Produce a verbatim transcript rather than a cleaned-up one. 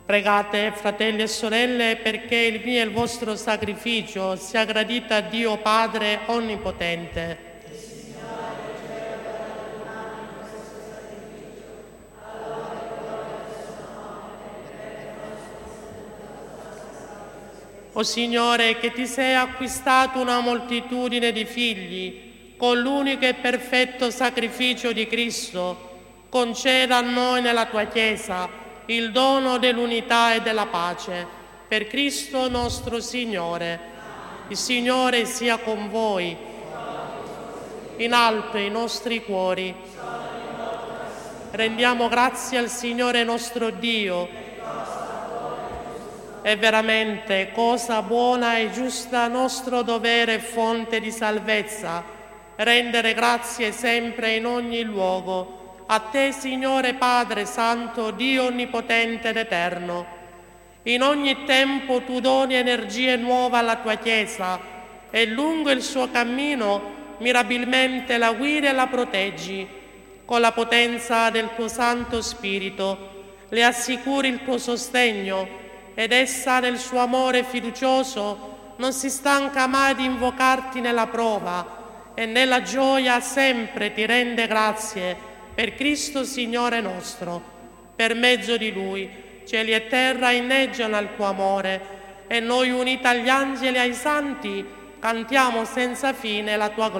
Pregate, fratelli e sorelle, perché il mio e il vostro sacrificio sia gradito a Dio Padre Onnipotente. O Signore, che ti sei acquistato una moltitudine di figli con l'unico e perfetto sacrificio di Cristo, conceda a noi nella tua Chiesa il dono dell'unità e della pace. Per Cristo nostro Signore. Il Signore sia con voi. In alto i nostri cuori. Rendiamo grazie al Signore nostro Dio. È veramente cosa buona e giusta, nostro dovere e fonte di salvezza, rendere grazie sempre in ogni luogo. A te, Signore Padre Santo, Dio Onnipotente ed Eterno. In ogni tempo tu doni energie nuove alla tua Chiesa e lungo il suo cammino mirabilmente la guidi e la proteggi. Con la potenza del tuo Santo Spirito le assicuri il tuo sostegno ed essa nel suo amore fiducioso non si stanca mai di invocarti nella prova e nella gioia sempre ti rende grazie per Cristo Signore nostro. Per mezzo di Lui cieli e terra inneggiano al tuo amore e noi uniti agli angeli e ai santi cantiamo senza fine la tua gloria.